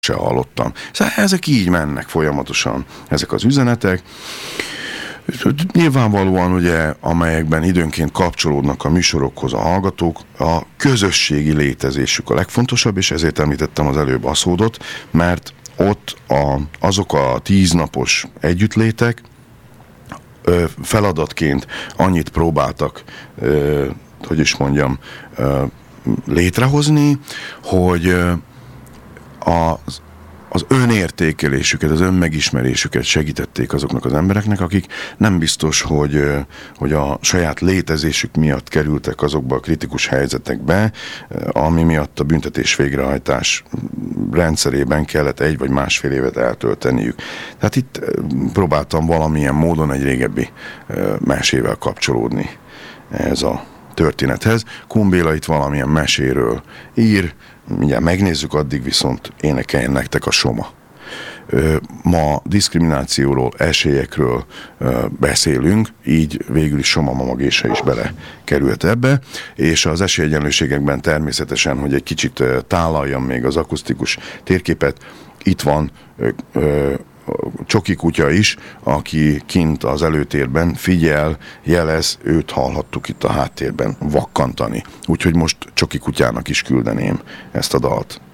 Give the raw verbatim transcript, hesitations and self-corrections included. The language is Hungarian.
se hallottam. Szóval ezek így mennek folyamatosan, ezek az üzenetek. Nyilvánvalóan ugye, amelyekben időnként kapcsolódnak a műsorokhoz a hallgatók, a közösségi létezésük a legfontosabb, és ezért említettem az előbb Aszódot, mert ott a, azok a tíznapos együttlétek ö, feladatként annyit próbáltak, ö, hogy is mondjam, ö, létrehozni, hogy ö, az az önértékelésüket, az önmegismerésüket segítették azoknak az embereknek, akik nem biztos, hogy, hogy a saját létezésük miatt kerültek azokba a kritikus helyzetekbe, ami miatt a büntetés végrehajtás rendszerében kellett egy vagy másfél évet eltölteniük. Tehát itt próbáltam valamilyen módon egy régebbi mesével kapcsolódni ez a történethez. Kun Béla itt valamilyen meséről ír, mindjárt megnézzük, addig viszont énekeljen nektek a Soma. Ma diszkriminációról, esélyekről beszélünk, így végül is Soma Mama Gésa is bele került ebbe, és az esélyegyenlőségekben természetesen, hogy egy kicsit tálaljam még az akusztikus térképet, itt van Csoki kutya is, aki kint az előtérben figyel, jelez, őt hallhattuk itt a háttérben vakkantani. Úgyhogy most Csoki kutyának is küldeném ezt a dalt.